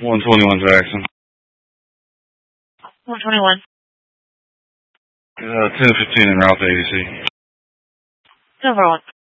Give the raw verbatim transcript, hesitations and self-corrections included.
one twenty-one Jackson. one twenty-one. Uh, ten fifteen en route to A D C. Silver one.